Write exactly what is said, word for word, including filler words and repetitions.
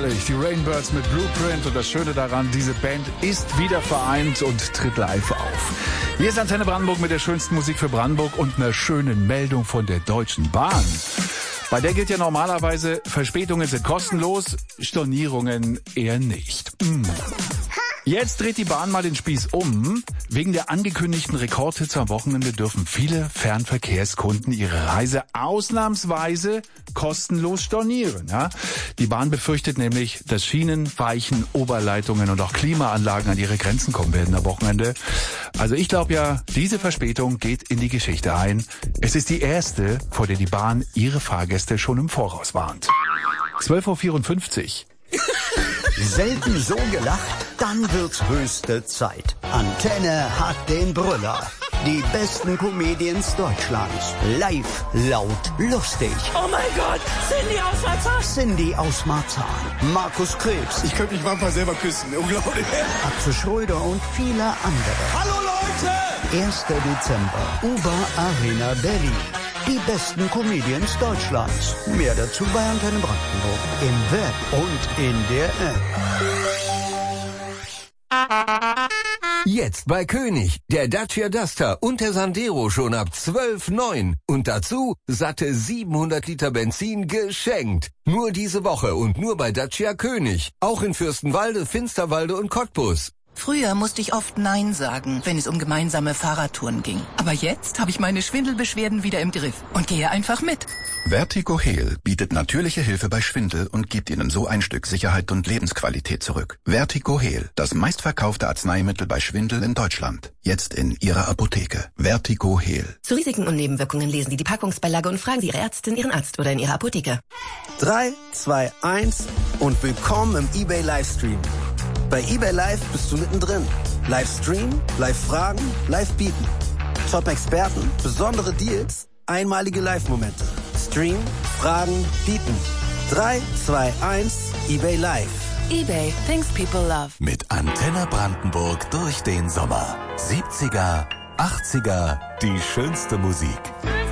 herrlich. Die Rainbirds mit Blueprint und das Schöne daran, diese Band ist wieder vereint und tritt live auf. Hier ist Antenne Brandenburg mit der schönsten Musik für Brandenburg und einer schönen Meldung von der Deutschen Bahn. Bei der gilt ja normalerweise, Verspätungen sind kostenlos, Stornierungen eher nicht. Mm. Jetzt dreht die Bahn mal den Spieß um. Wegen der angekündigten Rekordhitze am Wochenende dürfen viele Fernverkehrskunden ihre Reise ausnahmsweise kostenlos stornieren. Ja? Die Bahn befürchtet nämlich, dass Schienen, Weichen, Oberleitungen und auch Klimaanlagen an ihre Grenzen kommen werden am Wochenende. Also ich glaube ja, diese Verspätung geht in die Geschichte ein. Es ist die erste, vor der die Bahn ihre Fahrgäste schon im Voraus warnt. zwölf Uhr vierundfünfzig. Selten so gelacht, dann wird's höchste Zeit. Antenne hat den Brüller. Die besten Comedians Deutschlands. Live, laut, lustig. Oh mein Gott, Cindy aus Marzahn. Cindy aus Marzahn. Markus Krebs. Ich könnte mich manchmal selber küssen, unglaublich. Axel Schröder und viele andere. Hallo Leute! erster Dezember, Uber Arena Berlin. Die besten Comedians Deutschlands. Mehr dazu bei Antenne Brandenburg. Im Web und in der App. Jetzt bei König. Der Dacia Duster und der Sandero schon ab zwölf Komma neun. Und dazu satte siebenhundert Liter Benzin geschenkt. Nur diese Woche und nur bei Dacia König. Auch in Fürstenwalde, Finsterwalde und Cottbus. Früher musste ich oft Nein sagen, wenn es um gemeinsame Fahrradtouren ging. Aber jetzt habe ich meine Schwindelbeschwerden wieder im Griff und gehe einfach mit. Vertigo Heal bietet natürliche Hilfe bei Schwindel und gibt Ihnen so ein Stück Sicherheit und Lebensqualität zurück. Vertigo Heal, das meistverkaufte Arzneimittel bei Schwindel in Deutschland. Jetzt in Ihrer Apotheke. Vertigo Heal. Zu Risiken und Nebenwirkungen lesen Sie die Packungsbeilage und fragen Sie Ihre Ärztin, Ihren Arzt oder in Ihrer Apotheke. drei, zwei, eins und willkommen im eBay Livestream. Bei eBay Live bist du mittendrin. Live streamen, live fragen, live bieten. Top-Experten, besondere Deals, einmalige Live-Momente. Stream, fragen, bieten. drei, zwei, eins, eBay Live. eBay, things people love. Mit Antenne Brandenburg durch den Sommer. siebziger, achtziger, die schönste Musik.